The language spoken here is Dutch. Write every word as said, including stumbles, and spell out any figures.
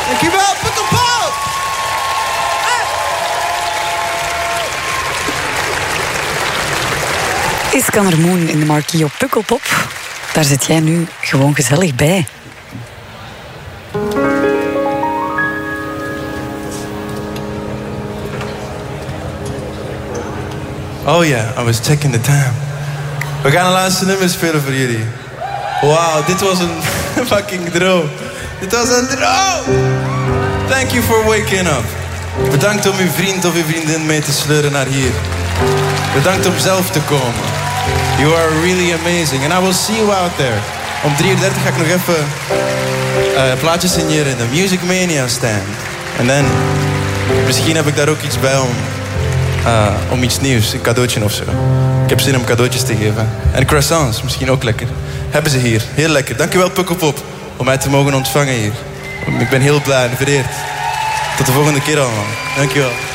Dankjewel, Pukkelpop! Iskander Moen in de marquee op Pukkelpop. Daar zit jij nu gewoon gezellig bij. Oh ja, yeah, I was checking the time. We gaan een laatste nummer spelen voor jullie. Wauw, dit was een fucking droom. Dit was een droom! Thank you for waking up. Bedankt om uw vriend of uw vriendin mee te sleuren naar hier. Bedankt om zelf te komen. You are really amazing. And I will see you out there. Om drie uur dertig ga ik nog even uh, plaatjes signeren in de Music Mania stand. En dan, misschien heb ik daar ook iets bij om, uh, om iets nieuws, een cadeautje of zo. Ik heb zin om cadeautjes te geven. En croissants, misschien ook lekker. Hebben ze hier. Heel lekker. Dankjewel Pukkelpop om mij te mogen ontvangen hier. Ik ben heel blij en vereerd. Tot de volgende keer allemaal. Dankjewel.